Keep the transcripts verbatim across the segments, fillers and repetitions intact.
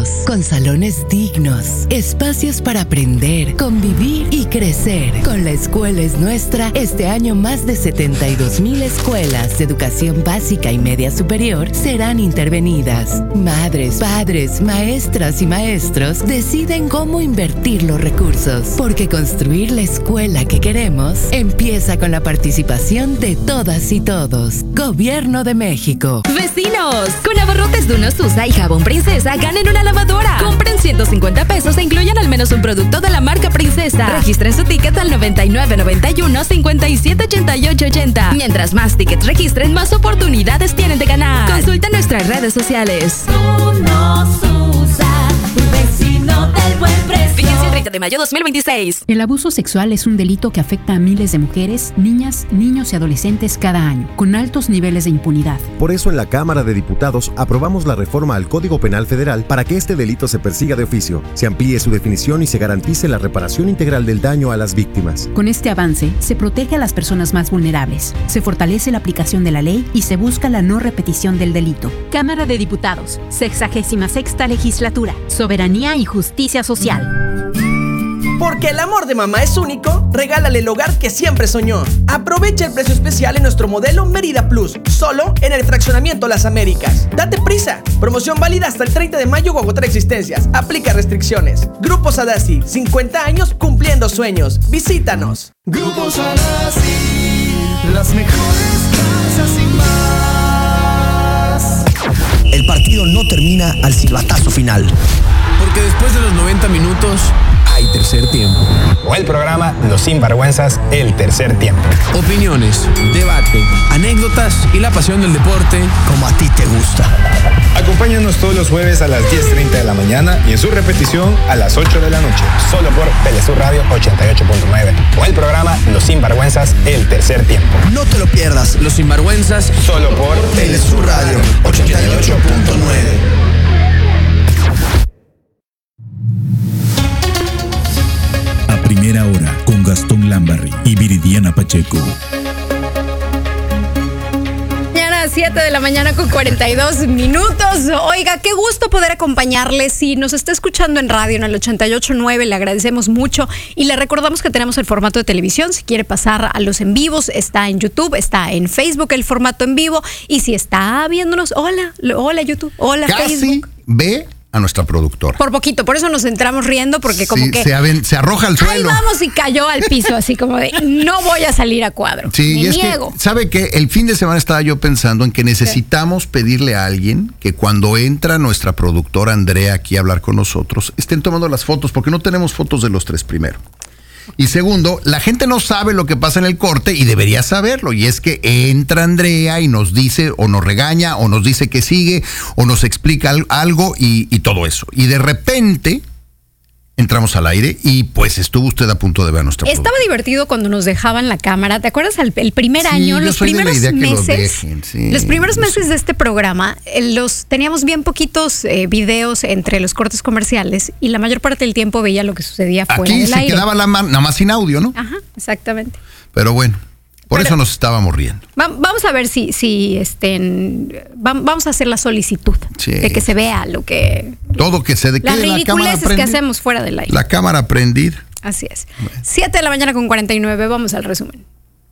nuevos, con salones dignos, espacios para aprender, convivir y crecer. Con La Escuela es Nuestra, este año más de setenta y dos mil escuelas de educación básica y media superior serán intervenidas. Madres, padres, maestras y maestros deciden cómo invertir los recursos, porque construir la escuela que queremos empieza con la participación de todas y todos. Gobierno de México. ¡Vecinos! Con abarrotes de Uno Susa y Jabón Princesa, ganen una lavadora. Compren ciento cincuenta pesos e incluyan al menos un producto de la marca Princesa. Registren su ticket al noventa y nueve noventa y uno cincuenta y siete ochenta y ocho ochenta. Mientras más tickets registren, más oportunidades tienen de ganar. Consulta nuestras redes sociales. Uno Susa, un vecino del buen precio. Vigencia el treinta de mayo de dos mil veintiséis. El abuso sexual es un delito que afecta a miles de mujeres, niñas, niños y adolescentes cada año, con altos niveles de impunidad. Por eso en la Cámara de Diputados aprobamos la reforma al Código Penal Federal para que este delito se persiga de oficio, se amplíe su definición y se garantice la reparación integral del daño a las víctimas. Con este avance, se protege a las personas más vulnerables, se fortalece la aplicación de la ley y se busca la no repetición del delito. Cámara de Diputados, sexagésima sexta legislatura, soberanía y justicia social. Porque el amor de mamá es único, regálale el hogar que siempre soñó. Aprovecha el precio especial en nuestro modelo Mérida Plus, solo en el Fraccionamiento Las Américas. Date prisa, promoción válida hasta el treinta de mayo o agotar existencias. Aplica restricciones. Grupo Sadasi, cincuenta años cumpliendo sueños. Visítanos. Grupo Sadasi, las mejores casas y más. El partido no termina al silbatazo final. Porque después de los noventa minutos hay tercer tiempo. O el programa Los Sinvergüenzas, el tercer tiempo. Opiniones, debate, anécdotas y la pasión del deporte como a ti te gusta. Acompáñanos todos los jueves a las diez treinta de la mañana y en su repetición a las ocho de la noche. Solo por Telesur Radio ochenta y ocho punto nueve. O el programa Los Sinvergüenzas, el tercer tiempo. No te lo pierdas. Los Sinvergüenzas, solo por Telesur Radio ochenta y ocho punto nueve. Primera hora con Gastón Lambarri y Viridiana Pacheco. Mañana siete de la mañana con cuarenta y dos minutos. Oiga, qué gusto poder acompañarles. Si nos está escuchando en radio en el ochenta y ocho punto nueve, le agradecemos mucho y le recordamos que tenemos el formato de televisión. Si quiere pasar a los en vivos, está en YouTube, está en Facebook el formato en vivo. Y si está viéndonos, hola, hola YouTube, hola Casi Facebook. Ve a nuestra productora. Por poquito, por eso nos entramos riendo, porque como sí, que se, aven, se arroja al suelo. Ahí vamos y cayó al piso, así como de no voy a salir a cuadro. Sí, Me y es niego. que, ¿sabe qué? El fin de semana estaba yo pensando en que necesitamos pedirle a alguien que cuando entra nuestra productora Andrea aquí a hablar con nosotros, estén tomando las fotos, porque no tenemos fotos de los tres primero. Y segundo, la gente no sabe lo que pasa en el corte y debería saberlo. Y es que entra Andrea y nos dice, o nos regaña, o nos dice que sigue, o nos explica algo y, y todo eso. Y de repente entramos al aire y pues estuvo usted a punto de ver a nuestra Estaba productora. divertido cuando nos dejaban la cámara. ¿Te acuerdas el, el primer Sí, año? yo Los soy de la primeros idea que meses. los dejen, sí. Los primeros meses de este programa, eh, los teníamos bien poquitos eh, videos entre los cortes comerciales y la mayor parte del tiempo veía lo que sucedía fuera Aquí del se aire. quedaba la ma- nada más sin audio, ¿no? Ajá, exactamente. Pero bueno, por Pero- eso nos estábamos riendo. Va- vamos a ver si, si estén, va- vamos a hacer la solicitud Sí. de que se vea lo que Todo que se de las quede la cámara ridiculeces que prendida. hacemos fuera del aire. La cámara prendida. Así es. siete de la mañana con cuarenta y nueve, vamos al resumen.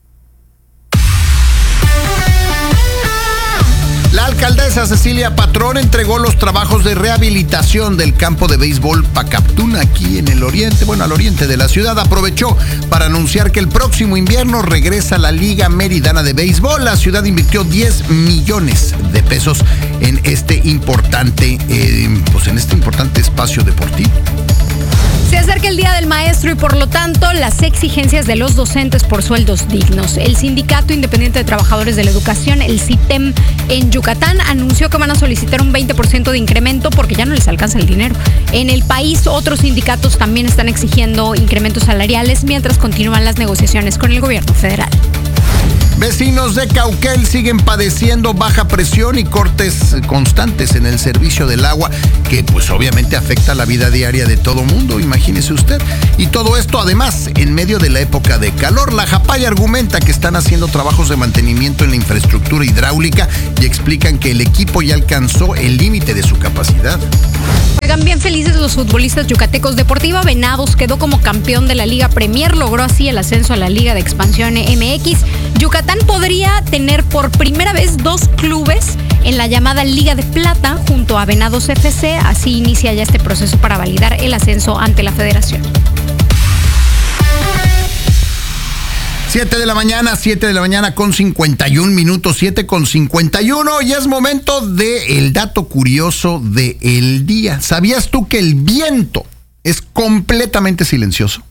La alcaldesa Cecilia Patrón entregó los trabajos de rehabilitación del campo de béisbol Pacaptún aquí en el oriente, bueno, al oriente de la ciudad. Aprovechó para anunciar que el próximo invierno regresa la Liga Meridana de Béisbol. La ciudad invirtió diez millones de pesos en este importante, eh, pues en este importante espacio deportivo. Se acerca el Día del Maestro y por lo tanto las exigencias de los docentes por sueldos dignos. El Sindicato Independiente de Trabajadores de la Educación, el CITEM, en Yucatán anunció que van a solicitar un veinte por ciento de incremento porque ya no les alcanza el dinero. En el país, otros sindicatos también están exigiendo incrementos salariales mientras continúan las negociaciones con el gobierno federal. Vecinos de Cauquel siguen padeciendo baja presión y cortes constantes en el servicio del agua, que pues obviamente afecta la vida diaria de todo mundo, imagínese usted. Y todo esto además en medio de la época de calor. La Japay argumenta que están haciendo trabajos de mantenimiento en la infraestructura hidráulica y explican que el equipo ya alcanzó el límite de su capacidad. Oiga, también felices los futbolistas yucatecos. Deportiva Venados quedó como campeón de la Liga Premier, logró así el ascenso a la Liga de Expansión M X. Yucatán podría tener por primera vez dos clubes en la llamada Liga de Plata junto a Venados F C. Así inicia ya este proceso para validar el ascenso ante la federación. siete de la mañana, siete de la mañana con cincuenta y un minutos, siete con cincuenta y uno, y es momento del dato curioso del día. ¿Sabías tú que el viento es completamente silencioso?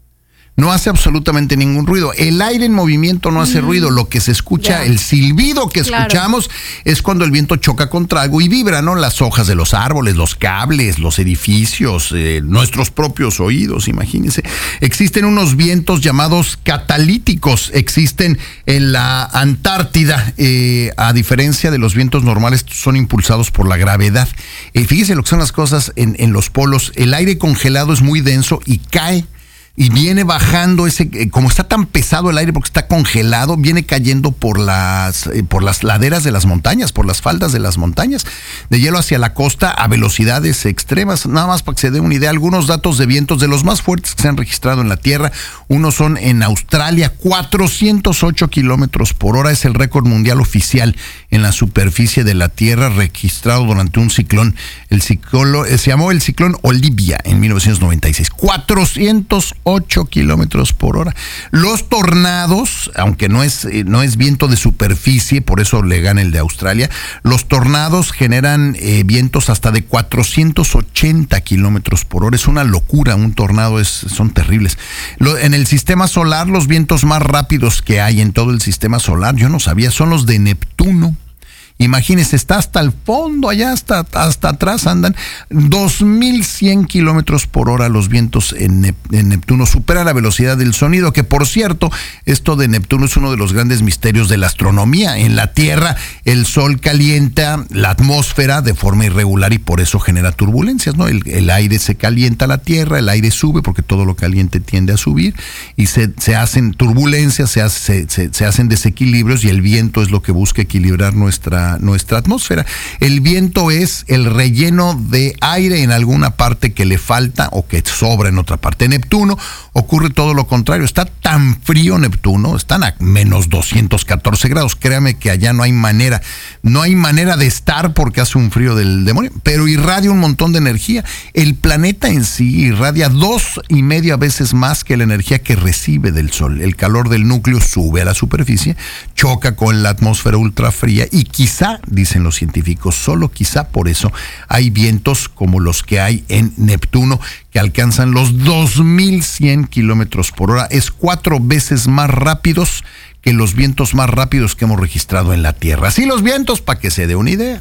No hace absolutamente ningún ruido. El aire en movimiento no hace mm. ruido. Lo que se escucha, yeah. el silbido que claro. escuchamos es cuando el viento choca contra algo y vibra, ¿no? Las hojas de los árboles, los cables, los edificios, eh, nuestros propios oídos, imagínense. Existen unos vientos llamados catalíticos. Existen en la Antártida, eh, a diferencia de los vientos normales, son impulsados por la gravedad. Eh, fíjese lo que son las cosas en, en los polos. El aire congelado es muy denso y cae. Y viene bajando ese, como está tan pesado el aire porque está congelado, viene cayendo por las, eh, por las laderas de las montañas, por las faldas de las montañas, de hielo hacia la costa a velocidades extremas. Nada más para que se dé una idea, algunos datos de vientos de los más fuertes que se han registrado en la Tierra. Unos son en Australia, cuatrocientos ocho kilómetros por hora, es el récord mundial oficial en la superficie de la Tierra registrado durante un ciclón. El ciclón se llamó el ciclón Olivia en mil novecientos noventa y seis. cuatrocientos ocho kilómetros por hora. Los tornados, aunque no es, no es viento de superficie, por eso le gana el de Australia, los tornados generan eh, vientos hasta de cuatrocientos ochenta kilómetros por hora. Es una locura, un tornado es, son terribles. Lo, en el sistema solar, los vientos más rápidos que hay en todo el sistema solar, yo no sabía, son los de Neptuno. Imagínense, está hasta el fondo, allá hasta, hasta atrás andan dos mil cien kilómetros por hora los vientos en, Nep- en Neptuno, supera la velocidad del sonido, que por cierto, esto de Neptuno es uno de los grandes misterios de la astronomía. En la Tierra, el Sol calienta la atmósfera de forma irregular y por eso genera turbulencias, ¿no? El, el aire se calienta la Tierra, el aire sube porque todo lo caliente tiende a subir y se, se hacen turbulencias, se, hace, se, se hacen desequilibrios y el viento es lo que busca equilibrar nuestra nuestra atmósfera. El viento es el relleno de aire en alguna parte que le falta o que sobra en otra parte. En Neptuno ocurre todo lo contrario. Está tan frío Neptuno, están a menos doscientos catorce grados. Créame que allá no hay manera, no hay manera de estar porque hace un frío del demonio, pero irradia un montón de energía. El planeta en sí irradia dos y media veces más que la energía que recibe del Sol. El calor del núcleo sube a la superficie, choca con la atmósfera ultrafría y quizá Quizá, dicen los científicos, solo quizá por eso hay vientos como los que hay en Neptuno que alcanzan los dos mil cien kilómetros por hora. Es cuatro veces más rápidos que los vientos más rápidos que hemos registrado en la Tierra. Así los vientos, para que se dé una idea.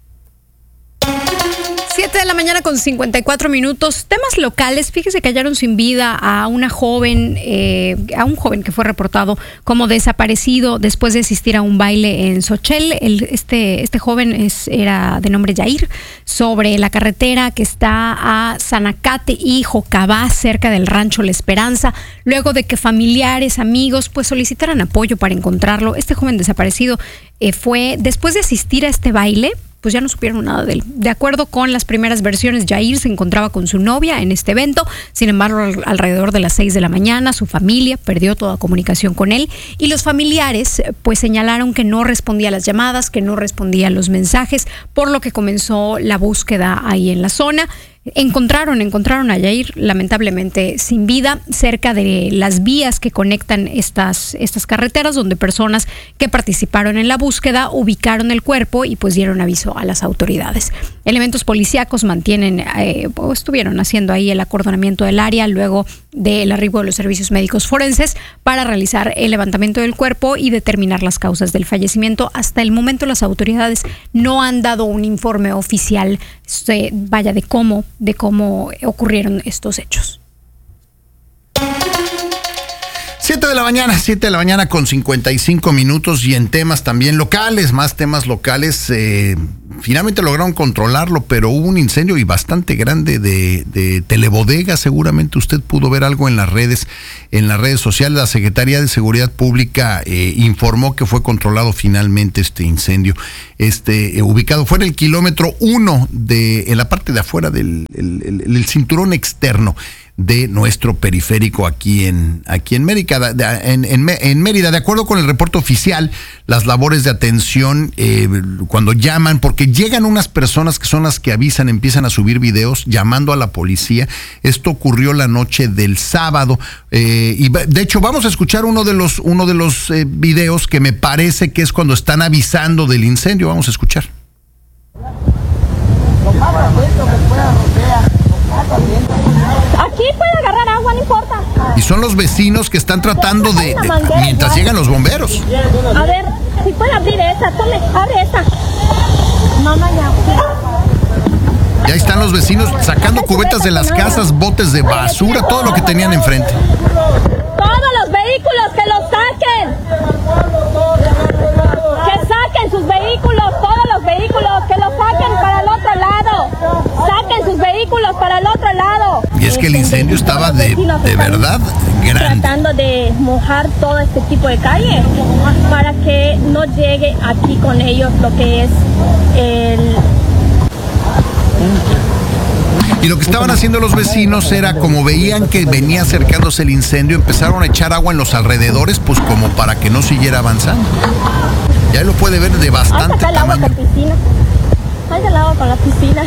siete de la mañana con cincuenta y cuatro minutos. Temas locales. Fíjese que hallaron sin vida a una joven, eh, a un joven que fue reportado como desaparecido después de asistir a un baile en Xochel. El, este, este joven es, era de nombre Yair, sobre la carretera que está a Zanacate y Jocabá, cerca del rancho La Esperanza. Luego de que familiares, amigos, pues solicitaran apoyo para encontrarlo, este joven desaparecido eh, fue después de asistir a este baile. Pues ya no supieron nada de él. De acuerdo con las primeras versiones, Yair se encontraba con su novia en este evento. Sin embargo, alrededor de las seis de la mañana, su familia perdió toda comunicación con él y los familiares pues señalaron que no respondía a las llamadas, que no respondía a los mensajes, por lo que comenzó la búsqueda ahí en la zona. Encontraron, encontraron a Yair lamentablemente sin vida cerca de las vías que conectan estas, estas carreteras, donde personas que participaron en la búsqueda ubicaron el cuerpo y pues dieron aviso a las autoridades. Elementos policíacos mantienen, eh, pues, estuvieron haciendo ahí el acordonamiento del área luego del arribo de los servicios médicos forenses para realizar el levantamiento del cuerpo y determinar las causas del fallecimiento. Hasta el momento las autoridades no han dado un informe oficial, se, vaya, de cómo de cómo ocurrieron estos hechos. siete de la mañana, siete de la mañana con cincuenta y cinco minutos, y en temas también locales, más temas locales, eh, finalmente lograron controlarlo, pero hubo un incendio y bastante grande de, de telebodegas. Seguramente usted pudo ver algo en las redes, en las redes sociales. La Secretaría de Seguridad Pública eh, informó que fue controlado finalmente este incendio. Este eh, ubicado fue en el kilómetro uno de, en la parte de afuera del el, el, el cinturón externo de nuestro periférico aquí en aquí en Mérida. En, en, en Mérida, de acuerdo con el reporte oficial, las labores de atención eh, cuando llaman, porque llegan unas personas que son las que avisan, empiezan a subir videos llamando a la policía. Esto ocurrió la noche del sábado eh, y de hecho vamos a escuchar uno de los uno de los eh, videos que me parece que es cuando están avisando del incendio. Vamos a escuchar. Aquí puede agarrar agua, no importa. Y son los vecinos que están tratando de, de mientras llegan los bomberos. A ver, si puede abrir esa, tome, abre esa. No, no, ya. Ya están los vecinos sacando cubetas de las casas, botes de basura, todo lo que tenían enfrente. Todos los vehículos que los saquen. Que saquen sus vehículos, todos los vehículos, que los saquen para el otro lado. Saquen sus vehículos para el otro lado. Y es que el incendio estaba de, de verdad grande. Tratando de mojar todo este tipo de calle para que no llegue aquí con ellos lo que es el... Y lo que estaban haciendo los vecinos era, como veían que venía acercándose el incendio, empezaron a echar agua en los alrededores, pues como para que no siguiera avanzando. Ya lo puede ver de bastante tamaño. Agua con piscina. Ahí el agua con la piscina.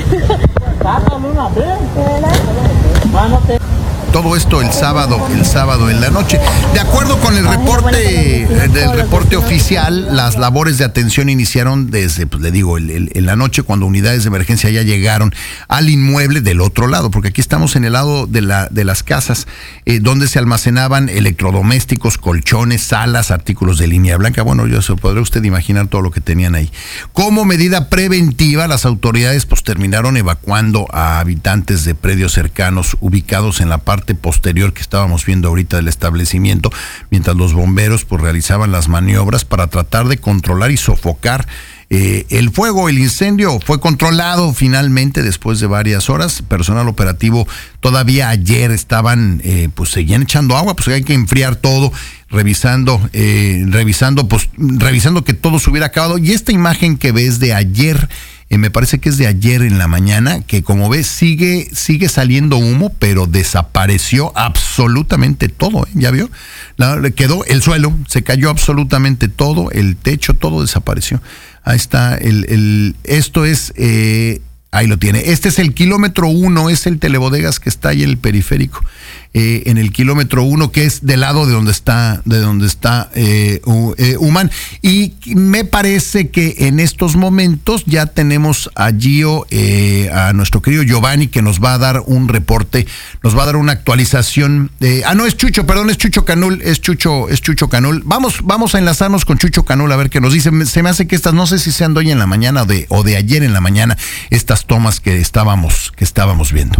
Todo esto el sábado, el sábado en la noche. De acuerdo con el reporte del reporte oficial, las labores de atención iniciaron desde, pues le digo, el, el, en la noche, cuando unidades de emergencia ya llegaron al inmueble del otro lado, porque aquí estamos en el lado de la de las casas, eh, donde se almacenaban electrodomésticos, colchones, salas, artículos de línea blanca. Bueno, yo se podrá usted imaginar todo lo que tenían ahí. Como medida preventiva, las autoridades pues terminaron evacuando a habitantes de predios cercanos ubicados en la parte posterior que estábamos viendo ahorita del establecimiento, mientras los bomberos pues realizaban las maniobras para tratar de controlar y sofocar eh, el fuego. El incendio fue controlado finalmente después de varias horas. Personal operativo todavía ayer estaban, eh, pues seguían echando agua, pues hay que enfriar todo, revisando, eh, revisando, pues revisando que todo se hubiera acabado. Y esta imagen que ves de ayer, Eh, me parece que es de ayer en la mañana, que como ves sigue sigue saliendo humo, pero desapareció absolutamente todo, ¿eh? ¿Ya vio? La, le quedó el suelo, se cayó absolutamente todo, el techo, todo desapareció. Ahí está, el, el esto es, eh, ahí lo tiene. Este es el kilómetro uno, es el telebodegas que está ahí en el periférico. Eh, en el kilómetro uno, que es del lado de donde está, de donde está eh, uh, eh, Human. Y me parece que en estos momentos ya tenemos a Gio, eh, a nuestro querido Giovanni, que nos va a dar un reporte, nos va a dar una actualización. De, ah, no, es Chucho, perdón, es Chucho Canul, es Chucho, es Chucho Canul. Vamos, vamos a enlazarnos con Chucho Canul a ver qué nos dice. Se me hace que estas, no sé si sean de hoy en la mañana o de, o de ayer en la mañana, estas tomas que estábamos, que estábamos viendo.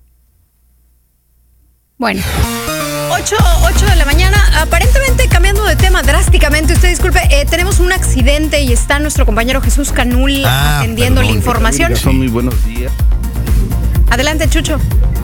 Bueno, ocho de la mañana, aparentemente cambiando de tema drásticamente, usted disculpe, eh, tenemos un accidente y está nuestro compañero Jesús Canul ah, atendiendo perdón, la información. Son muy buenos días. Adelante, Chucho.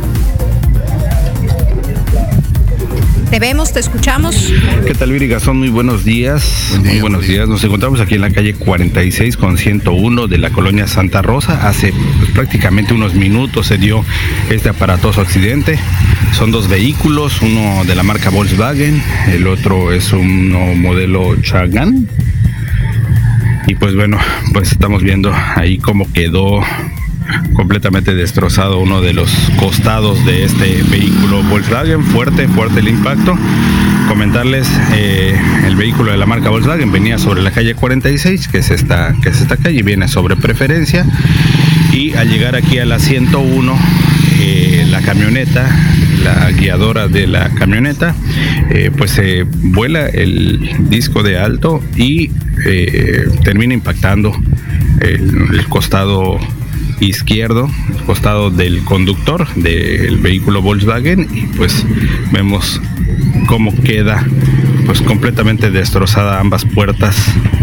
Te vemos, te escuchamos. ¿Qué tal, Viri Gazón? Muy buenos días. Buen día, muy buenos días. Nos encontramos aquí en la calle cuarenta y seis con ciento uno de la colonia Santa Rosa. Hace pues, prácticamente unos minutos se dio este aparatoso accidente. Son dos vehículos, uno de la marca Volkswagen, el otro es un modelo Chagan. Y pues bueno, pues estamos viendo ahí cómo quedó completamente destrozado uno de los costados de este vehículo Volkswagen. Fuerte, fuerte el impacto. Comentarles, eh, el vehículo de la marca Volkswagen venía sobre la calle cuarenta y seis, que es esta, que es esta calle, viene sobre Preferencia, y al llegar aquí a la ciento uno, eh, la camioneta, la guiadora de la camioneta, eh, pues se eh, vuela el disco de alto y eh, termina impactando el, el costado izquierdo, el costado del conductor del vehículo Volkswagen, y pues vemos cómo queda pues completamente destrozada ambas puertas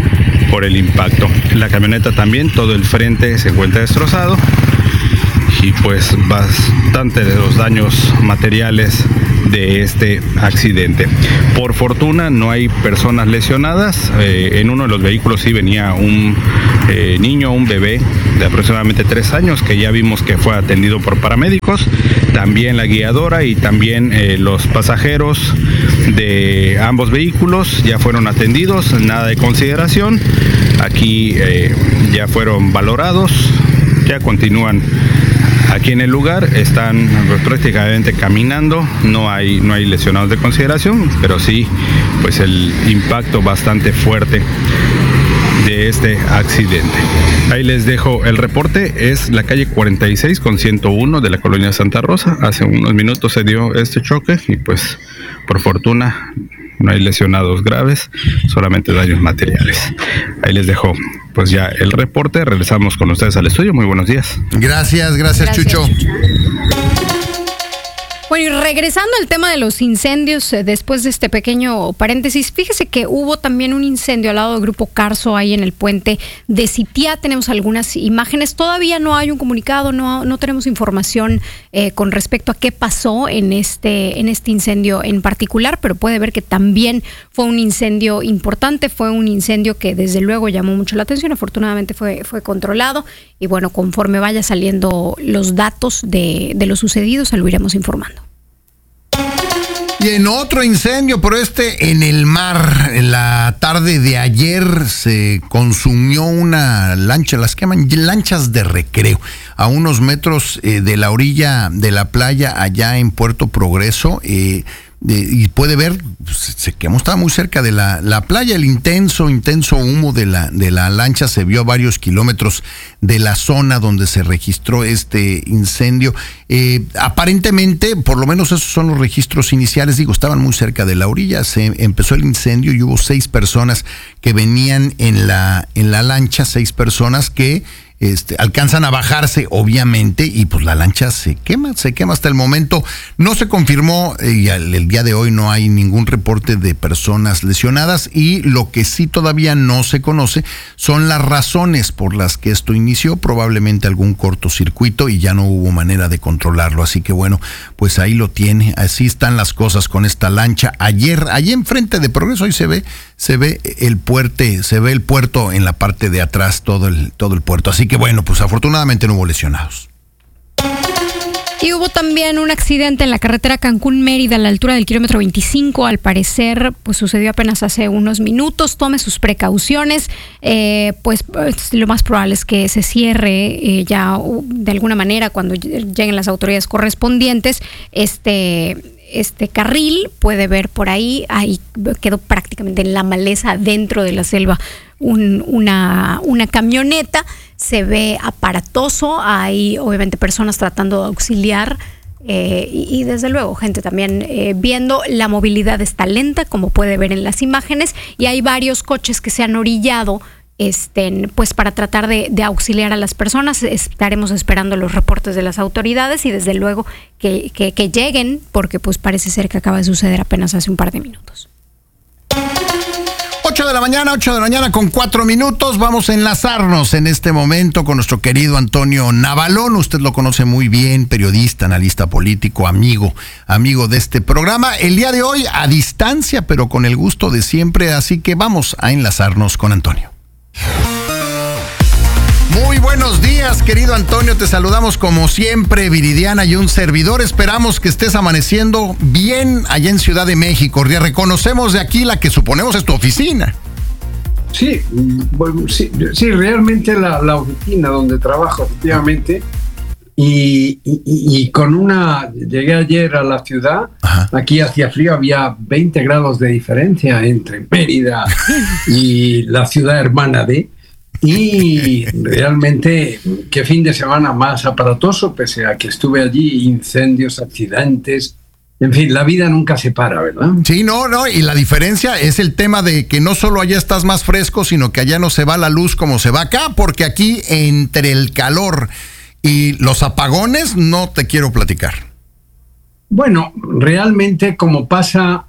por el impacto. La camioneta también, todo el frente se encuentra destrozado y pues bastante de los daños materiales de este accidente. Por fortuna no hay personas lesionadas. Eh, en uno de los vehículos sí venía un eh, niño, un bebé de aproximadamente tres años que ya vimos que fue atendido por paramédicos. También la guiadora y también eh, los pasajeros de ambos vehículos ya fueron atendidos, nada de consideración. Aquí eh, ya fueron valorados, ya continúan aquí en el lugar, están prácticamente caminando, no hay, no hay lesionados de consideración, pero sí, pues el impacto bastante fuerte de este accidente. Ahí les dejo el reporte, es la calle cuarenta y seis con ciento uno de la colonia Santa Rosa. Hace unos minutos se dio este choque y pues por fortuna no hay lesionados graves, solamente daños materiales. Ahí les dejo pues ya el reporte. Regresamos con ustedes al estudio. Muy buenos días. Gracias, gracias, gracias Chucho. Bueno, y regresando al tema de los incendios, eh, después de este pequeño paréntesis, fíjese que hubo también un incendio al lado del Grupo Carso, ahí en el puente de Sitiá. Tenemos algunas imágenes. Todavía no hay un comunicado, no, no tenemos información eh, con respecto a qué pasó en este, en este incendio en particular, pero puede ver que también fue un incendio importante, fue un incendio que desde luego llamó mucho la atención. Afortunadamente fue, fue controlado y bueno, conforme vaya saliendo los datos de, de lo sucedido, se lo iremos informando. Y en otro incendio, pero este en el mar, en la tarde de ayer se consumió una lancha, las que llaman lanchas de recreo, a unos metros eh, de la orilla de la playa allá en Puerto Progreso. Eh, De, y puede ver, se quemó, estaba muy cerca de la, la playa, el intenso, intenso humo de la, de la lancha se vio a varios kilómetros de la zona donde se registró este incendio. Eh, aparentemente, por lo menos esos son los registros iniciales, digo, estaban muy cerca de la orilla, se empezó el incendio y hubo seis personas que venían en la, en la lancha, seis personas que Este, alcanzan a bajarse, obviamente, y pues la lancha se quema, se quema hasta el momento. No se confirmó, y el, el día de hoy no hay ningún reporte de personas lesionadas, y lo que sí todavía no se conoce son las razones por las que esto inició, probablemente algún cortocircuito y ya no hubo manera de controlarlo. Así que bueno, pues ahí lo tiene, así están las cosas con esta lancha. Ayer, allí enfrente de Progreso, hoy se ve, se ve el puerto, se ve el puerto en la parte de atrás, todo el, todo el puerto. Así que bueno, pues afortunadamente no hubo lesionados. Y hubo también un accidente en la carretera Cancún-Mérida a la altura del kilómetro veinticinco. Al parecer, pues sucedió apenas hace unos minutos. Tome sus precauciones. Eh, pues, pues lo más probable es que se cierre eh, ya de alguna manera cuando lleguen las autoridades correspondientes este... Este carril. Puede ver por ahí, ahí quedó prácticamente en la maleza dentro de la selva un, una, una camioneta, se ve aparatoso, hay obviamente personas tratando de auxiliar eh, y, y desde luego gente también eh, viendo. La movilidad está lenta, como puede ver en las imágenes, y hay varios coches que se han orillado Este, pues para tratar de, de auxiliar a las personas. Estaremos esperando los reportes de las autoridades y desde luego que, que, que lleguen, porque pues parece ser que acaba de suceder apenas hace un par de minutos. ocho de la mañana, ocho de la mañana con cuatro minutos. Vamos a enlazarnos en este momento con nuestro querido Antonio Navalón. Usted lo conoce muy bien, periodista, analista político, amigo, amigo de este programa. El día de hoy a distancia, pero con el gusto de siempre, así que vamos a enlazarnos con Antonio. Muy buenos días, querido Antonio, te saludamos como siempre, Viridiana y un servidor. Esperamos que estés amaneciendo bien allá en Ciudad de México. Reconocemos de aquí la que suponemos es tu oficina. Sí, bueno, sí, sí, realmente la, la oficina donde trabajo, efectivamente. Y, y, y con una, llegué ayer a la ciudad. Ajá. Aquí hacía frío, había veinte grados de diferencia entre Mérida y la ciudad hermana de, y realmente qué fin de semana más aparatoso, pese a que estuve allí, incendios, accidentes, en fin, la vida nunca se para, ¿verdad? Sí, no, no, y la diferencia es el tema de que no solo allá estás más fresco, sino que allá no se va la luz como se va acá, porque aquí entre el calor y los apagones no te quiero platicar. Bueno, realmente como pasa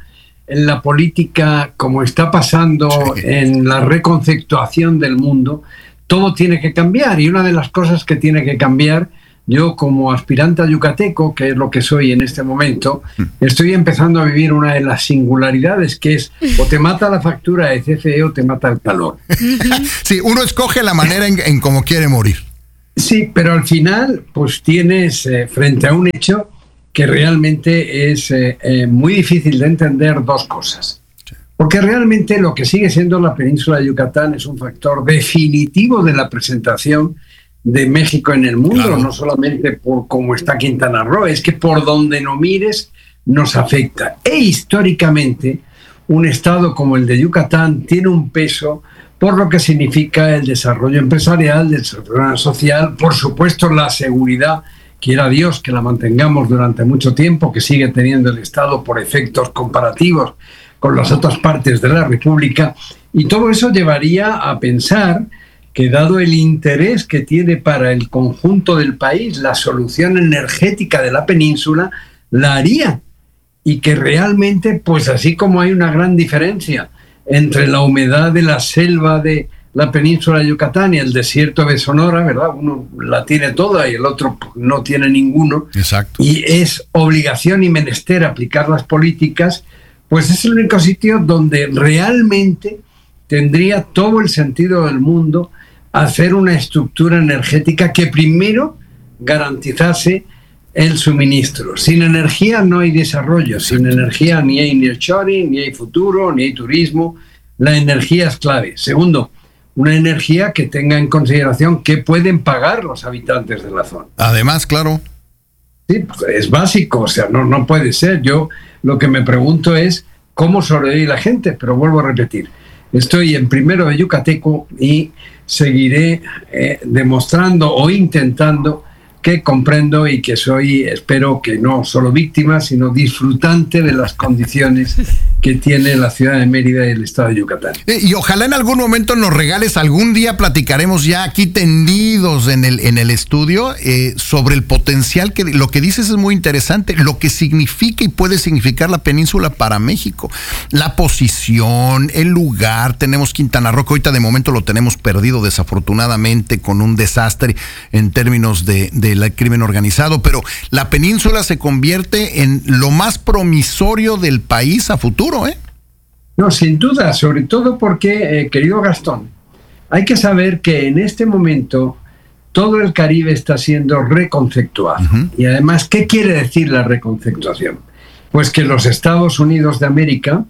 en la política, como está pasando sí. en la reconceptuación del mundo, todo tiene que cambiar. Y una de las cosas que tiene que cambiar, yo como aspirante a yucateco, que es lo que soy en este momento, estoy empezando a vivir una de las singularidades, que es o te mata la factura de C F E o te mata el calor. Sí, uno escoge la manera en, en cómo quiere morir. Sí, pero al final, pues tienes eh, frente a un hecho que realmente es eh, eh, muy difícil de entender dos cosas. Sí. Porque realmente lo que sigue siendo la península de Yucatán es un factor definitivo de la presentación de México en el mundo, claro. No solamente por cómo está Quintana Roo, es que por donde no mires nos afecta. E históricamente, un estado como el de Yucatán tiene un peso por lo que significa el desarrollo empresarial, el desarrollo social, por supuesto la seguridad, quiera Dios que la mantengamos durante mucho tiempo, que sigue teniendo el Estado por efectos comparativos con las otras partes de la República, y todo eso llevaría a pensar que dado el interés que tiene para el conjunto del país la solución energética de la península, la haría, y que realmente, pues así como hay una gran diferencia entre la humedad de la selva de la península de Yucatán y el desierto de Sonora, ¿verdad? Uno la tiene toda y el otro no tiene ninguno. Exacto. Y es obligación y menester aplicar las políticas, pues es el único sitio donde realmente tendría todo el sentido del mundo hacer una estructura energética que primero garantizase el suministro. Sin energía no hay desarrollo, sin energía ni hay nearshoring, ni hay futuro, ni hay turismo. La energía es clave. Segundo, una energía que tenga en consideración qué pueden pagar los habitantes de la zona. Además, claro. Sí, pues es básico, o sea, no, no puede ser. Yo lo que me pregunto es cómo sobrevive la gente, pero vuelvo a repetir, estoy en primero de yucateco y seguiré eh, demostrando o intentando que comprendo y que soy, espero que no solo víctima, sino disfrutante de las condiciones que tiene la ciudad de Mérida y el estado de Yucatán. Y ojalá en algún momento nos regales, algún día platicaremos ya aquí tendidos en el, en el estudio eh, sobre el potencial, que lo que dices es muy interesante, lo que significa y puede significar la península para México. La posición, el lugar, tenemos Quintana Roo, que ahorita de momento lo tenemos perdido desafortunadamente con un desastre en términos de, de el crimen organizado, pero la península se convierte en lo más promisorio del país a futuro, ¿eh? No, sin duda, sobre todo porque, eh, querido Gastón, hay que saber que en este momento todo el Caribe está siendo reconceptuado. Uh-huh. Y además, ¿qué quiere decir la reconceptuación? Pues que los Estados Unidos de América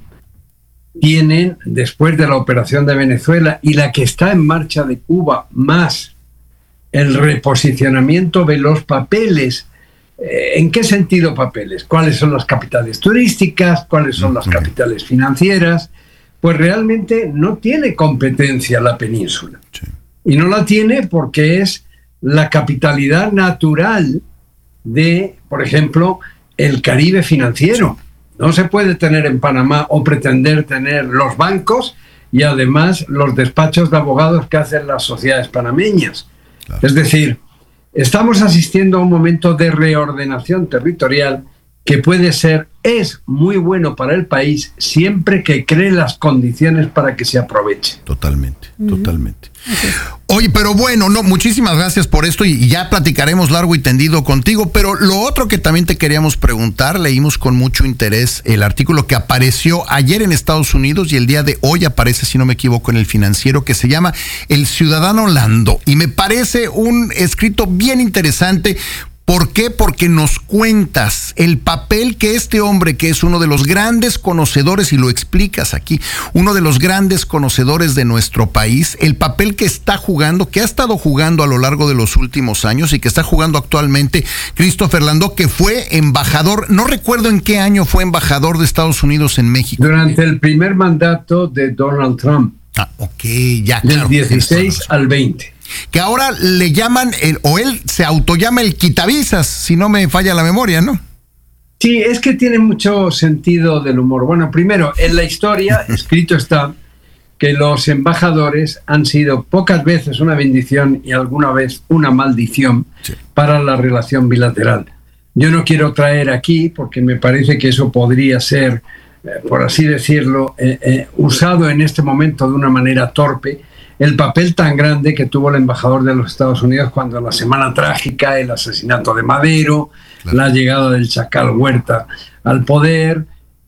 tienen, después de la operación de Venezuela y la que está en marcha de Cuba, más el reposicionamiento de los papeles. ¿En qué sentido papeles? ¿Cuáles son las capitales turísticas? ¿Cuáles son las capitales financieras? Pues realmente no tiene competencia la península. Sí. Y no la tiene porque es la capitalidad natural de, por ejemplo, el Caribe financiero. Sí. No se puede tener en Panamá o pretender tener los bancos y además los despachos de abogados que hacen las sociedades panameñas. Claro. Es decir, estamos asistiendo a un momento de reordenación territorial que puede ser, es muy bueno para el país siempre que cree las condiciones para que se aproveche. Totalmente, uh-huh. totalmente. Okay. Oye, pero bueno, no, muchísimas gracias por esto y, y ya platicaremos largo y tendido contigo, pero lo otro que también te queríamos preguntar, leímos con mucho interés el artículo que apareció ayer en Estados Unidos y el día de hoy aparece, si no me equivoco, en El Financiero, que se llama El Ciudadano Lando, y me parece un escrito bien interesante. ¿Por qué? Porque nos cuentas el papel que este hombre, que es uno de los grandes conocedores, y lo explicas aquí, uno de los grandes conocedores de nuestro país, el papel que está jugando, que ha estado jugando a lo largo de los últimos años y que está jugando actualmente Christopher Landó, que fue embajador, no recuerdo en qué año fue embajador de Estados Unidos en México. Durante el primer mandato de Donald Trump. Ah, ok, ya, Del claro. dieciséis al veinte. Que ahora le llaman, el, o él se autollama el quitavisas, si no me falla la memoria, ¿no? Sí, es que tiene mucho sentido del humor. Bueno, primero, en la historia escrito está que los embajadores han sido pocas veces una bendición y alguna vez una maldición sí. para la relación bilateral. Yo no quiero traer aquí, porque me parece que eso podría ser eh, por así decirlo, eh, eh, usado en este momento de una manera torpe el papel tan grande que tuvo el embajador de los Estados Unidos cuando en la Semana Trágica, el asesinato de Madero, claro. la llegada del Chacal Huerta al poder,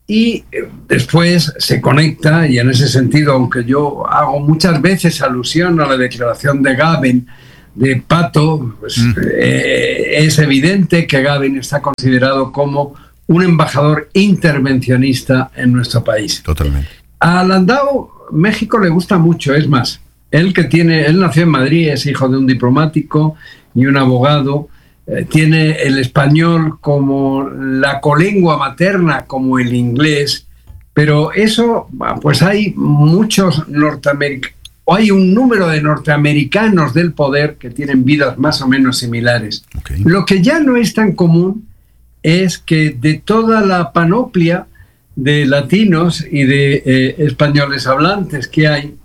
y después se conecta, y en ese sentido, aunque yo hago muchas veces alusión a la declaración de Gavin, de Pato, pues, mm. eh, es evidente que Gavin está considerado como un embajador intervencionista en nuestro país. Totalmente. A Landau, México le gusta mucho, es más, él que tiene, él nació en Madrid, es hijo de un diplomático y un abogado, eh, tiene el español como la colengua materna, como el inglés, pero eso, pues hay muchos norteamericanos, o hay un número de norteamericanos del poder que tienen vidas más o menos similares. Okay. Lo que ya no es tan común es que de toda la panoplia de latinos y de eh, españoles hablantes que hay,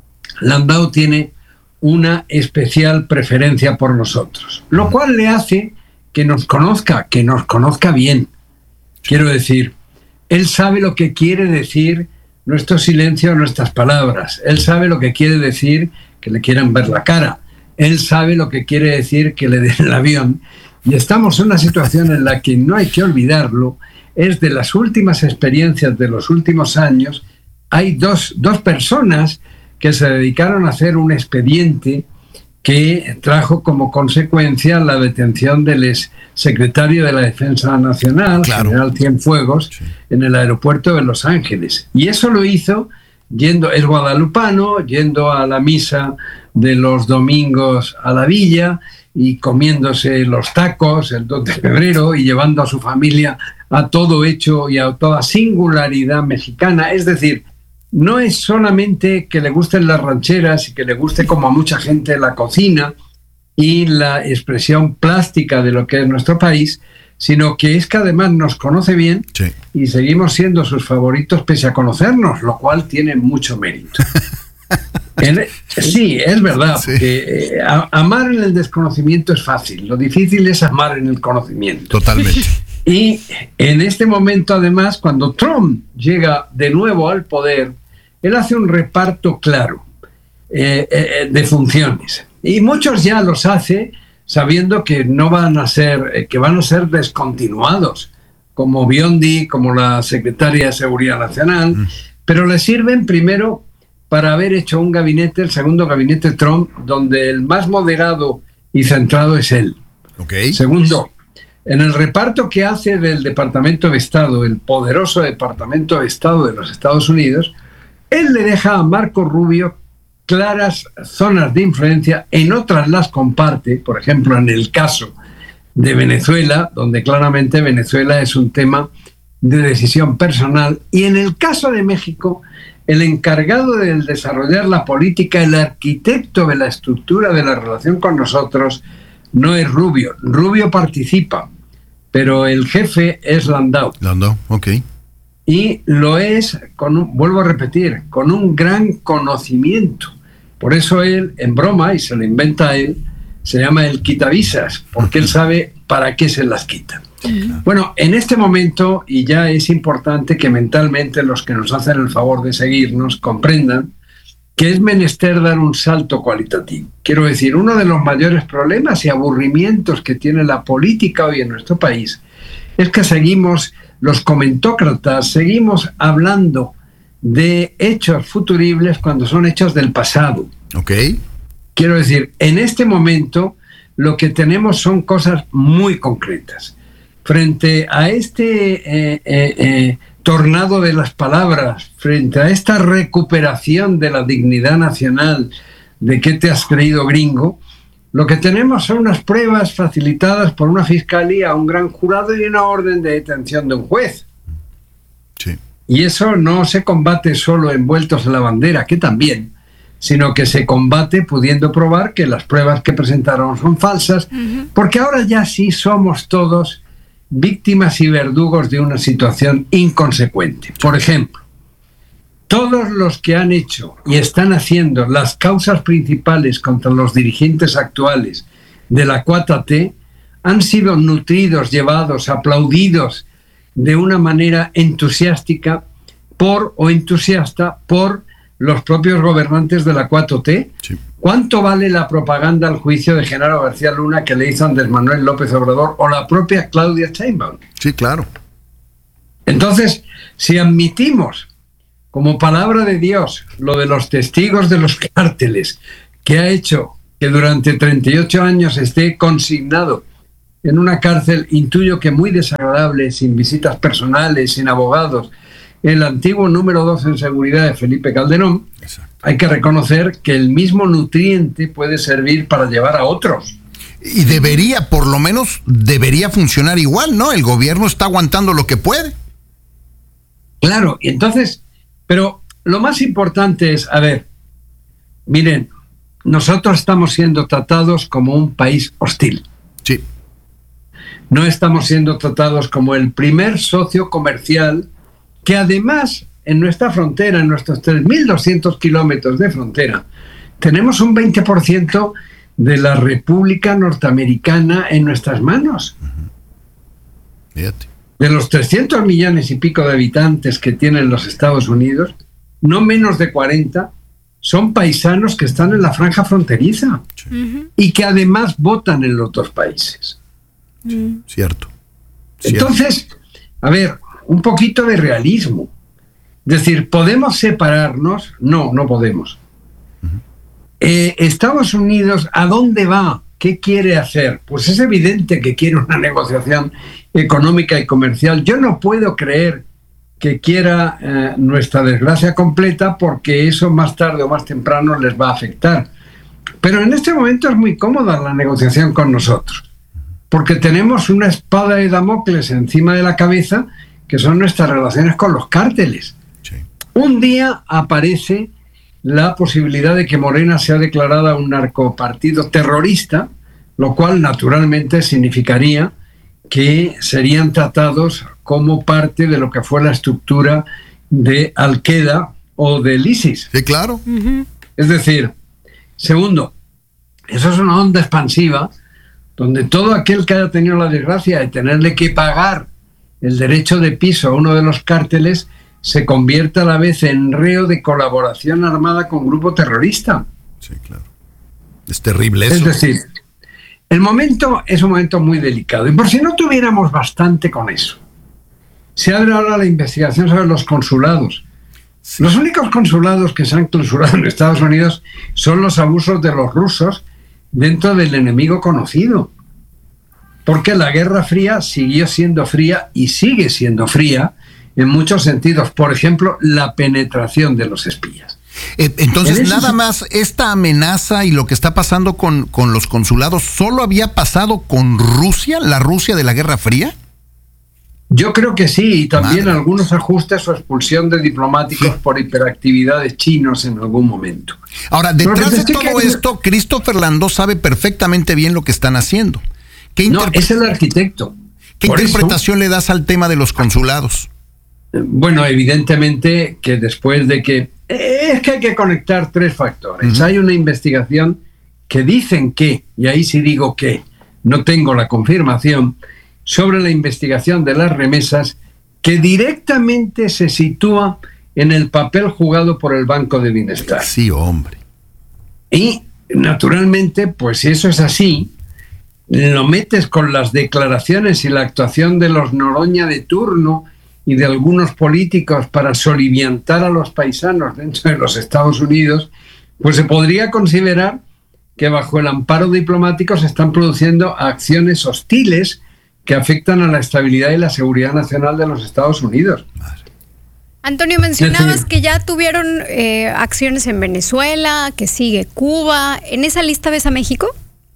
Landau tiene una especial preferencia por nosotros, lo cual le hace que nos conozca, que nos conozca bien. Quiero decir, él sabe lo que quiere decir nuestro silencio, nuestras palabras. Él sabe lo que quiere decir que le quieran ver la cara. Él sabe lo que quiere decir que le den el avión. Y estamos en una situación en la que no hay que olvidarlo. Es de las últimas experiencias de los últimos años. Hay dos, dos personas que se dedicaron a hacer un expediente que trajo como consecuencia la detención del ex secretario de la Defensa Nacional, claro. general Cienfuegos, sí. en el aeropuerto de Los Ángeles. Y eso lo hizo yendo, es guadalupano, yendo a la misa de los domingos a la villa y comiéndose los tacos el dos de febrero y llevando a su familia a todo hecho y a toda singularidad mexicana. Es decir, no es solamente que le gusten las rancheras y que le guste, como a mucha gente, la cocina y la expresión plástica de lo que es nuestro país, sino que es que además nos conoce bien sí. y seguimos siendo sus favoritos pese a conocernos, lo cual tiene mucho mérito. en, sí, es verdad, sí. que eh, a, amar en el desconocimiento es fácil, lo difícil es amar en el conocimiento. Totalmente. Y en este momento, además, cuando Trump llega de nuevo al poder, él hace un reparto claro eh, eh, de funciones. Y muchos ya los hace sabiendo que no van a ser, eh, que van a ser descontinuados, como Biondi, como la Secretaria de Seguridad Nacional, mm. pero le sirven primero para haber hecho un gabinete, el segundo gabinete Trump, donde el más moderado y centrado es él. Okay. Segundo, en el reparto que hace del Departamento de Estado, el poderoso Departamento de Estado de los Estados Unidos, él le deja a Marco Rubio claras zonas de influencia, en otras las comparte, por ejemplo, en el caso de Venezuela, donde claramente Venezuela es un tema de decisión personal, y en el caso de México, el encargado de desarrollar la política, el arquitecto de la estructura de la relación con nosotros, no es Rubio. Rubio participa, pero el jefe es Landau. Landau, ok. Y lo es, con un, vuelvo a repetir, con un gran conocimiento. Por eso él, en broma, y se lo inventa él, se llama el quitavisas, porque él sabe para qué se las quita. Bueno, en este momento, y ya es importante que mentalmente los que nos hacen el favor de seguirnos comprendan que es menester dar un salto cualitativo. Quiero decir, uno de los mayores problemas y aburrimientos que tiene la política hoy en nuestro país es que seguimos, los comentócratas, seguimos hablando de hechos futuribles cuando son hechos del pasado. Ok. Quiero decir, en este momento lo que tenemos son cosas muy concretas. Frente a este eh, eh, eh, tornado de las palabras, frente a esta recuperación de la dignidad nacional, de qué te has creído gringo, lo que tenemos son unas pruebas facilitadas por una fiscalía, un gran jurado y una orden de detención de un juez. Sí. Y eso no se combate solo envueltos en la bandera, que también, sino que se combate pudiendo probar que las pruebas que presentaron son falsas, uh-huh. porque ahora ya sí somos todos víctimas y verdugos de una situación inconsecuente. Por ejemplo, todos los que han hecho y están haciendo las causas principales contra los dirigentes actuales de la cuatro T han sido nutridos, llevados, aplaudidos de una manera entusiástica por o entusiasta por los propios gobernantes de la cuatro T. Sí. ¿Cuánto vale la propaganda al juicio de Genaro García Luna que le hizo Andrés Manuel López Obrador o la propia Claudia Sheinbaum? Sí, claro. Entonces, si admitimos como palabra de Dios lo de los testigos de los cárteles, que ha hecho que durante treinta y ocho años esté consignado en una cárcel, intuyo que muy desagradable, sin visitas personales, sin abogados, el antiguo número dos en seguridad de Felipe Calderón, exacto, hay que reconocer que el mismo nutriente puede servir para llevar a otros. Y debería, por lo menos, debería funcionar igual, ¿no? El gobierno está aguantando lo que puede. Claro, y entonces, pero lo más importante es, a ver, miren, nosotros estamos siendo tratados como un país hostil. Sí. No estamos siendo tratados como el primer socio comercial que además en nuestra frontera, en nuestros tres mil doscientos kilómetros de frontera, tenemos un veinte por ciento de la República Norteamericana en nuestras manos. Uh-huh. Fíjate. De los trescientos millones y pico de habitantes que tienen los Estados Unidos, no menos de cuarenta son paisanos que están en la franja fronteriza, sí, uh-huh, y que además votan en los dos países. Sí, cierto. Entonces, a ver, un poquito de realismo. Es decir, ¿podemos separarnos? No, no podemos. Uh-huh. Eh, Estados Unidos, ¿a dónde va? ¿Qué quiere hacer? Pues es evidente que quiere una negociación económica y comercial. Yo no puedo creer que quiera eh, nuestra desgracia completa, porque eso más tarde o más temprano les va a afectar. Pero en este momento es muy cómoda la negociación con nosotros, porque tenemos una espada de Damocles encima de la cabeza, que son nuestras relaciones con los cárteles. Sí. Un día aparece la posibilidad de que Morena sea declarada un narcopartido terrorista, lo cual naturalmente significaría que serían tratados como parte de lo que fue la estructura de Al-Qaeda o del ISIS. Sí, claro. Uh-huh. Es decir, segundo, eso es una onda expansiva donde todo aquel que haya tenido la desgracia de tenerle que pagar el derecho de piso a uno de los cárteles se convierte a la vez en reo de colaboración armada con grupo terrorista. Sí, claro. Es terrible eso. Es decir, el momento es un momento muy delicado. Y por si no tuviéramos bastante con eso, se abre ahora la investigación sobre los consulados. Sí. Los únicos consulados que se han clausurado en Estados Unidos son los abusos de los rusos dentro del enemigo conocido. Porque la Guerra Fría siguió siendo fría y sigue siendo fría en muchos sentidos. Por ejemplo, la penetración de los espías. Eh, entonces, ¿En nada más esta amenaza y lo que está pasando con, con los consulados solo había pasado con Rusia, la Rusia de la Guerra Fría? Yo creo que sí, y también Madre. algunos ajustes o expulsión de diplomáticos sí. por hiperactividad de chinos en algún momento. Ahora, detrás de todo que... esto, Christopher Landó sabe perfectamente bien lo que están haciendo. ¿Qué no, es el arquitecto. ¿Qué por interpretación eso, le das al tema de los consulados? Bueno, evidentemente que después de que... Es que hay que conectar tres factores. Uh-huh. Hay una investigación que dicen que, y ahí sí digo que, no tengo la confirmación, sobre la investigación de las remesas, que directamente se sitúa en el papel jugado por el Banco de Bienestar. Sí, hombre. Y, naturalmente, pues si eso es así, lo metes con las declaraciones y la actuación de los Noroña de turno y de algunos políticos para soliviantar a los paisanos dentro de los Estados Unidos, pues se podría considerar que bajo el amparo diplomático se están produciendo acciones hostiles que afectan a la estabilidad y la seguridad nacional de los Estados Unidos. Antonio, mencionabas que ya tuvieron eh, acciones en Venezuela, que sigue Cuba. ¿En esa lista ves a México?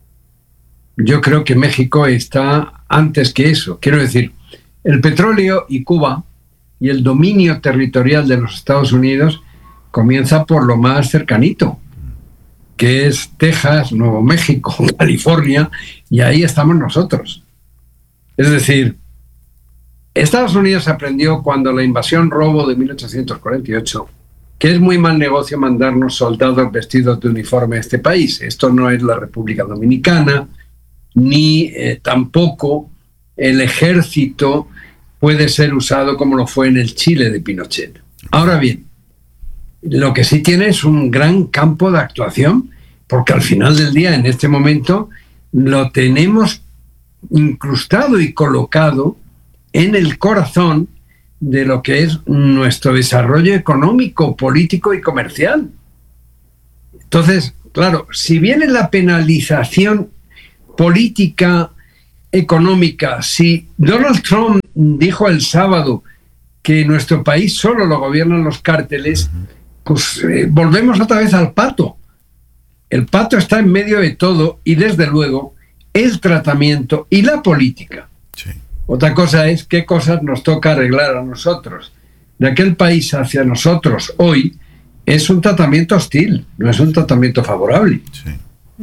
Yo creo que México está antes que eso. Quiero decir, el petróleo y Cuba y el dominio territorial de los Estados Unidos comienza por lo más cercanito, que es Texas, Nuevo México, California, y ahí estamos nosotros. Es decir, Estados Unidos aprendió cuando la invasión robo de mil ochocientos cuarenta y ocho que es muy mal negocio mandarnos soldados vestidos de uniforme a este país. Esto no es la República Dominicana, ni eh, tampoco el ejército puede ser usado como lo fue en el Chile de Pinochet. Ahora bien, lo que sí tiene es un gran campo de actuación, porque al final del día, en este momento, lo tenemos incrustado y colocado en el corazón de lo que es nuestro desarrollo económico, político y comercial. Entonces, claro, si viene la penalización política, económica, si Donald Trump dijo el sábado que nuestro país solo lo gobiernan los cárteles, pues eh, volvemos otra vez al pato. El pato está en medio de todo y desde luego el tratamiento y la política. Sí. Otra cosa es qué cosas nos toca arreglar a nosotros. De aquel país hacia nosotros hoy es un tratamiento hostil, no es un tratamiento favorable. Sí.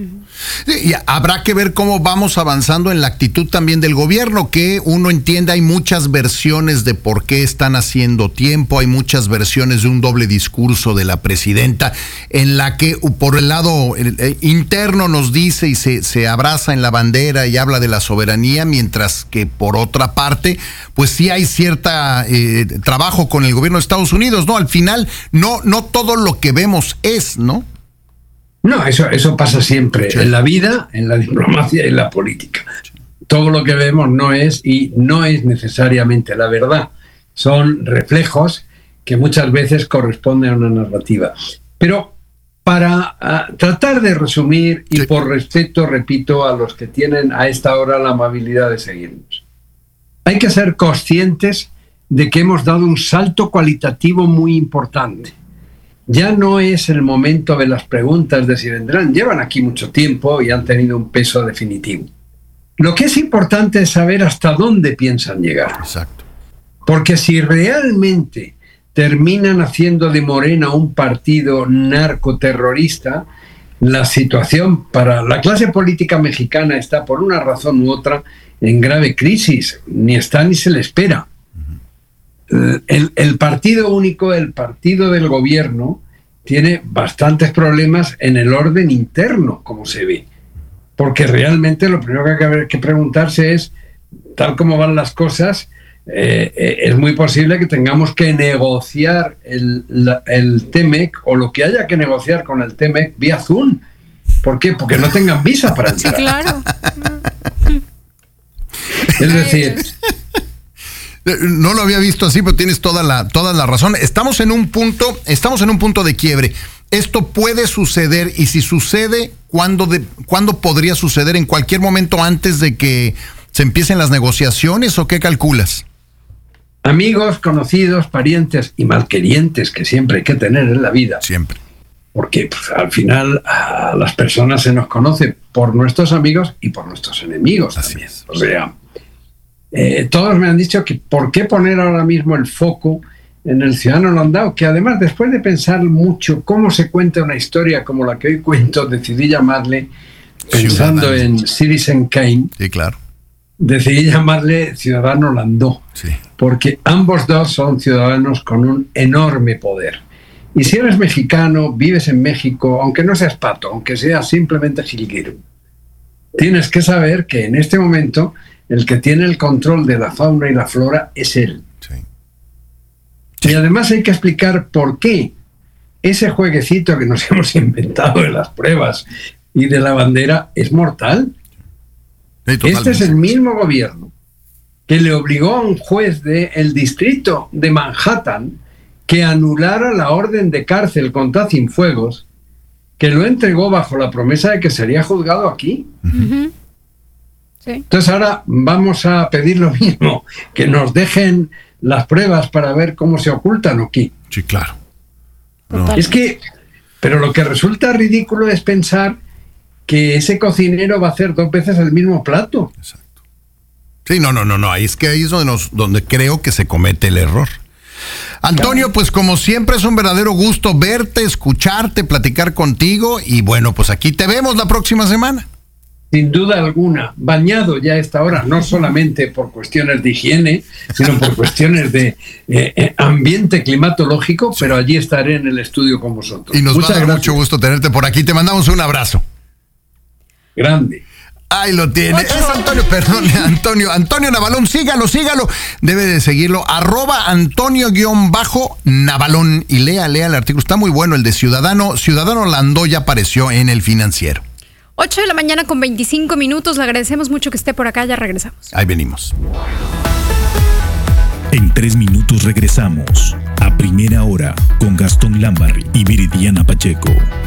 Y habrá que ver cómo vamos avanzando en la actitud también del gobierno, que uno entiende, hay muchas versiones de por qué están haciendo tiempo, hay muchas versiones de un doble discurso de la presidenta, en la que por el lado interno nos dice y se, se abraza en la bandera y habla de la soberanía, mientras que por otra parte, pues sí hay cierta eh, trabajo con el gobierno de Estados Unidos, ¿no? Al final, no, no todo lo que vemos es, ¿no? No, eso, eso pasa siempre, sí, en la vida, en la diplomacia y en la política. Sí. Todo lo que vemos no es, y no es necesariamente la verdad. Son reflejos que muchas veces corresponden a una narrativa. Pero para uh, tratar de resumir, y sí, por respeto, repito, a los que tienen a esta hora la amabilidad de seguirnos, hay que ser conscientes de que hemos dado un salto cualitativo muy importante. Ya no es el momento de las preguntas de si vendrán. Llevan aquí mucho tiempo y han tenido un peso definitivo. Lo que es importante es saber hasta dónde piensan llegar. Exacto. Porque si realmente terminan haciendo de Morena un partido narcoterrorista, la situación para la clase política mexicana está, por una razón u otra, en grave crisis. Ni está ni se le espera. El, el partido único, el partido del gobierno, tiene bastantes problemas en el orden interno, como se ve. Porque realmente lo primero que hay que, haber, que preguntarse es, tal como van las cosas, eh, eh, es muy posible que tengamos que negociar el, la, el T M E C, o lo que haya que negociar con el T M E C vía Zoom. ¿Por qué? Porque no tengan visa para entrar. Sí, claro. Es decir... No lo había visto así, pero tienes toda la, toda la razón. Estamos en un punto, estamos en un punto de quiebre. Esto puede suceder, y si sucede, ¿cuándo, de, ¿cuándo podría suceder? ¿En cualquier momento antes de que se empiecen las negociaciones, o qué calculas? Amigos, conocidos, parientes y malquerientes, que siempre hay que tener en la vida. Siempre. Porque pues, al final a las personas se nos conoce por nuestros amigos y por nuestros enemigos. Así también. Es. O sea... Eh, todos me han dicho que por qué poner ahora mismo el foco en el ciudadano Landau, que además, después de pensar mucho cómo se cuenta una historia como la que hoy cuento, decidí llamarle, pensando en Citizen Kane, sí, claro, decidí llamarle Ciudadano Landau, sí, porque ambos dos son ciudadanos con un enorme poder. Y si eres mexicano, vives en México, aunque no seas pato, aunque seas simplemente jilguero, tienes que saber que en este momento el que tiene el control de la fauna y la flora es él. Sí. Sí. Y además hay que explicar por qué ese jueguecito que nos hemos inventado de las pruebas y de la bandera es mortal. Sí, este es el mismo gobierno que le obligó a un juez del distrito de Manhattan que anulara la orden de cárcel contra Cienfuegos, que lo entregó bajo la promesa de que sería juzgado aquí. Uh-huh. Sí. Entonces ahora vamos a pedir lo mismo, que nos dejen las pruebas para ver cómo se ocultan o qué. Sí, claro. No. Es que, pero lo que resulta ridículo es pensar que ese cocinero va a hacer dos veces el mismo plato. Exacto. Sí, no, no, no, no, es que ahí es donde, nos, donde creo que se comete el error. Antonio, pues como siempre es un verdadero gusto verte, escucharte, platicar contigo, y bueno, pues aquí te vemos la próxima semana. Sin duda alguna, bañado ya a esta hora, no solamente por cuestiones de higiene, sino por cuestiones de eh, ambiente climatológico, sí, pero allí estaré en el estudio con vosotros. Y nos Muchas va a dar gracias. Mucho gusto tenerte por aquí, te mandamos un abrazo. Grande. Ahí lo tiene. Ocho. Es Antonio, perdón, Antonio, Antonio Navalón, sígalo, sígalo. Debe de seguirlo, arroba Antonio-Navalón. Y lea, lea el artículo. Está muy bueno el de Ciudadano. Ciudadano Landó ya apareció en El Financiero. ocho de la mañana con veinticinco minutos. Le agradecemos mucho que esté por acá. Ya regresamos. Ahí venimos. En tres minutos regresamos a Primera Hora con Gastón Lambarri y Viridiana Pacheco.